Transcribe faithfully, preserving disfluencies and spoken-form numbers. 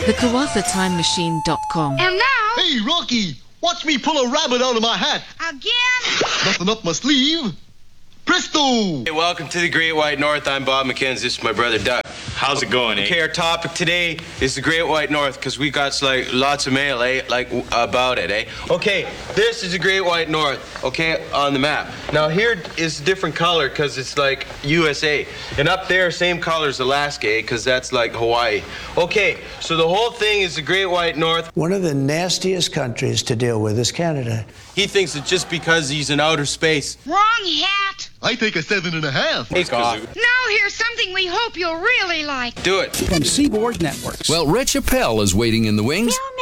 the Kawatha Time Machine dot com. And now... Hey, Rocky, watch me pull a rabbit out of my hat. Again? Nothing up my sleeve. Presto! Hey, welcome to the Great White North. I'm Bob McKenzie. This is my brother Doug. How's it going, eh? Okay, our topic today is the Great White North because we got like lots of mail, eh? Like w- about it, eh? Okay, this is the Great White North, okay, on the map. Now here is a different color because it's like U S A, and up there same color as Alaska, eh? Because that's like Hawaii. Okay, so the whole thing is the Great White North. One of the nastiest countries to deal with is Canada. He thinks that just because he's in outer space. Wrong hat. I take a seven and a half. Hey, God. Now here's something we hope you'll really like. Do it. From Seaboard Networks. Well, Rich Appel is waiting in the wings. Meow,